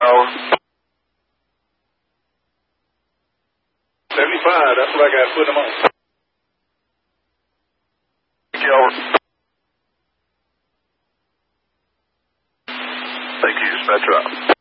Over. 75, that's what I got. Put them on. Over. Thank you, dispatch.